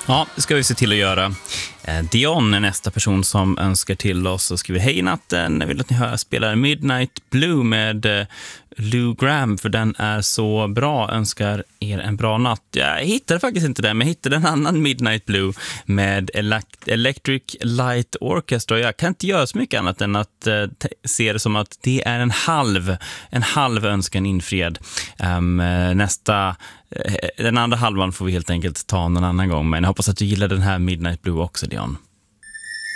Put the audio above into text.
Ja, det ska vi se till att göra. Dion är nästa person som önskar till oss och skriver: hej natten, jag vill att ni spelar Midnight Blue med Lou Gramm, för den är så bra, önskar er en bra natt. Jag hittade faktiskt inte den, men jag hittade en annan Midnight Blue med Electric Light Orchestra. Jag kan inte göra så mycket annat än att se det som att det är en halv önskan infriad. Den andra halvan får vi helt enkelt ta någon annan gång, men jag hoppas att du gillar den här Midnight Blue också, Dion.